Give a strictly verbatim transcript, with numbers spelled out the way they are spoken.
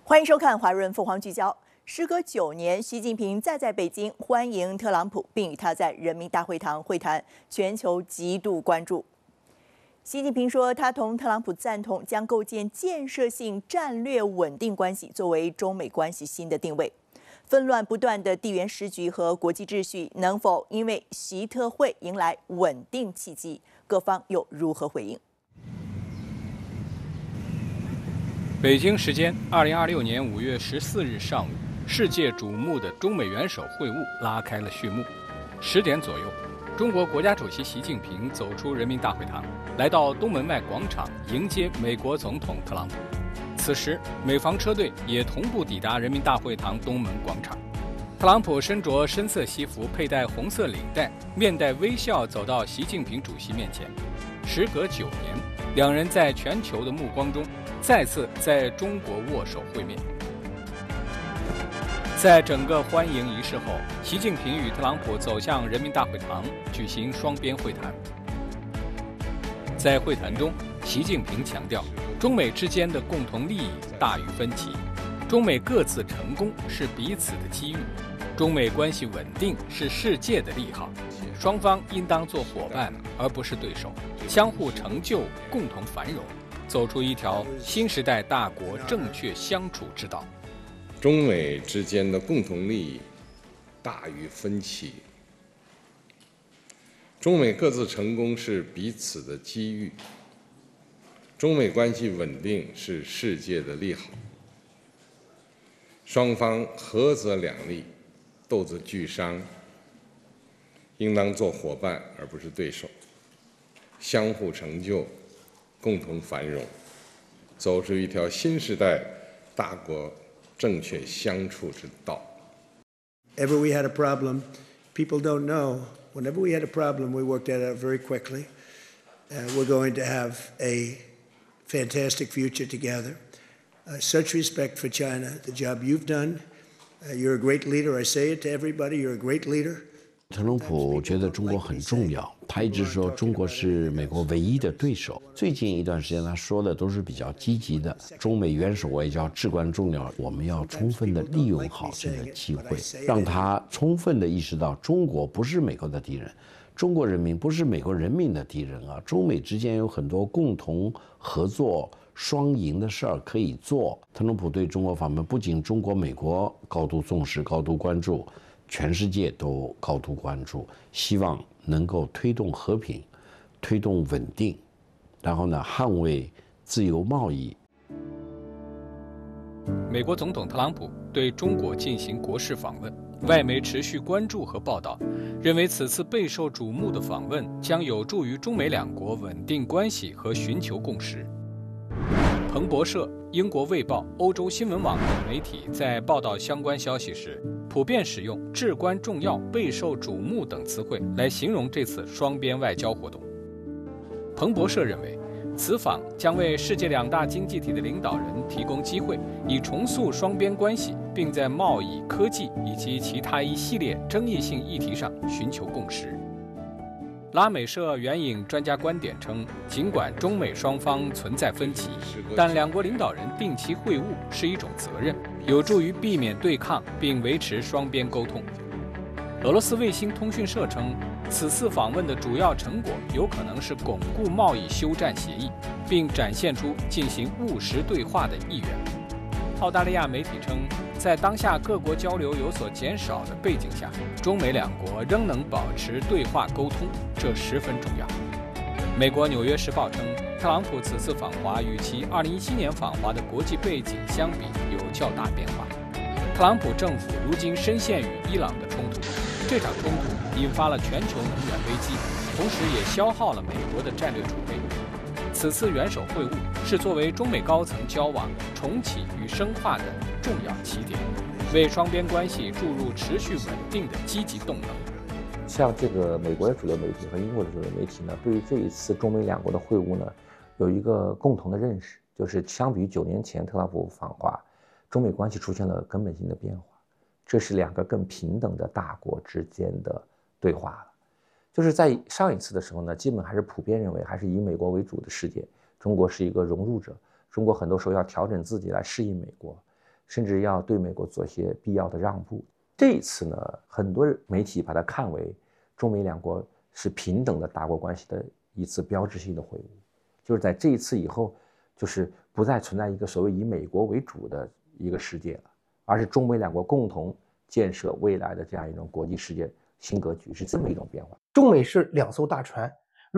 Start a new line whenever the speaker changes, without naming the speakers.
欢迎收看《华润凤凰聚焦》。时隔九年，习近平再在北京欢迎特朗普，并与他在人民大会堂会谈，全球极度关注。习近平说，他同特朗普赞同将构建建设性战略稳定关系作为中美关系新的定位。纷乱不断的地缘时局和国际秩序，能否因为习特会迎来稳定契机？各方又如何回应？
北京时间二零二六年五月十四日上午，世界瞩目的中美元首会晤拉开了序幕。十点左右，中国国家主席习近平走出人民大会堂，来到东门外广场迎接美国总统特朗普。此时，美方车队也同步抵达人民大会堂东门广场。特朗普身着深色西服，佩戴红色领带，面带微笑走到习近平主席面前。时隔九年，两人在全球的目光中再次在中国握手会面。在整个欢迎仪式后，习近平与特朗普走向人民大会堂举行双边会谈。在会谈中，习近平强调，中美之间的共同利益大于分歧，中美各自成功是彼此的机遇，中美关系稳定是世界的利好，双方应当做伙伴而不是对手，相互成就，共同繁荣，走出一条新时代大国正确相处之道。
中美之间的共同利益大于分歧，中美各自成功是彼此的机遇，中美关系稳定是世界的利好，双方合则两利，斗则俱伤，应当做伙伴而不是对手，相互成就，共同繁荣，走出一条新时代大国正确相处之道。
Whenever we had a problem, people don't know. Whenever we had a problem, we worked it out very quickly. Uh, we're going to have a fantastic future together. Uh, such respect for China, the job you've done. Uh, you're a great leader. I say it to everybody. You're a great leader.
特朗普觉得中国很重要，他一直说中国是美国唯一的对手。最近一段时间他说的都是比较积极的，中美元首外交至关重要，我们要充分的利用好这个机会，让他充分的意识到中国不是美国的敌人，中国人民不是美国人民的敌人啊！中美之间有很多共同合作、双赢的事儿可以做。特朗普对中国访问，不仅中国、美国高度重视、高度关注。 全世界都高度关注，希望能够推动和平，推动稳定，然后呢，捍卫自由贸易。
美国总统特朗普对中国进行国事访问，外媒持续关注和报道，认为此次备受瞩目的访问将有助于中美两国稳定关系和寻求共识。彭博社、英国卫报、欧洲新闻网等媒体在报道相关消息时，普遍使用“至关重要”“备受瞩目”等词汇来形容这次双边外交活动。彭博社认为，此访将为世界两大经济体的领导人提供机会，以重塑双边关系，并在贸易、科技以及其他一系列争议性议题上寻求共识。 拉美社援引专家观点称，尽管中美双方存在分歧，但两国领导人定期会晤是一种责任，有助于避免对抗并维持双边沟通。俄罗斯卫星通讯社称，此次访问的主要成果有可能是巩固贸易休战协议，并展现出进行务实对话的意愿。澳大利亚媒体称，在当下各国交流有所减少的背景下，中美两国仍能保持对话沟通，这十分重要。美国《纽约时报》称，特朗普此次访华与其二零一七年访华的国际背景相比有较大变化。特朗普政府如今深陷于伊朗的冲突，这场冲突引发了全球能源危机，同时也消耗了美国的战略储备。 此次元首会晤是作为中美高层交往重启与深化的重要起点，为双边关系注入持续稳定的积极动能。
像这个美国的主流媒体和英国的主流媒体呢，对于这一次中美两国的会晤呢，有一个共同的认识，就是相比于九年前特朗普访华，中美关系出现了根本性的变化，这是两个更平等的大国之间的对话了。 就是在上一次的时候呢，基本还是普遍认为还是以美国为主的世界，中国是一个融入者，中国很多时候要调整自己来适应美国。 甚至要对美国做些必要的让步。这一次呢，很多媒体把它看为中美两国是平等的大国关系的一次标志性的会晤，就是在这一次以后，就是不再存在一个所谓以美国为主的一个世界了，而是中美两国共同建设未来的这样一种国际世界新格局，是这么一种变化。
中美是两艘大船，